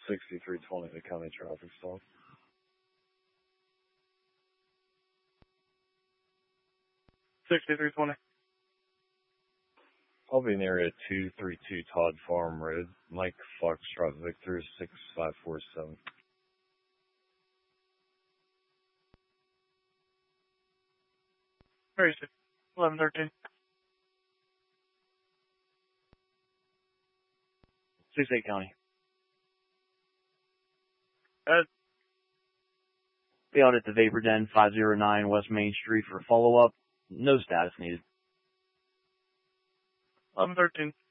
6320, the county traffic stop. I'll be near at 232 Todd Farm Road, Mike Foxtrot Victor 6547. Where is it? 1113. 68 County. Be out at the Vapor Den, 509 West Main Street for follow-up. No status needed. 1113.